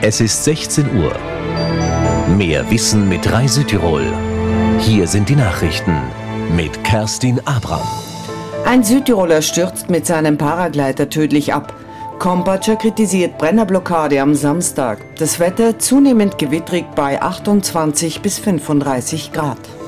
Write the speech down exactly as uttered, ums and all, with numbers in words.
Es ist sechzehn Uhr. Mehr Wissen mit Rai Südtirol. Hier sind die Nachrichten mit Kerstin Abram. Ein Südtiroler stürzt mit seinem Paragleiter tödlich ab. Kompatscher kritisiert Brennerblockade am Samstag. Das Wetter zunehmend gewittrig bei achtundzwanzig bis fünfunddreißig Grad.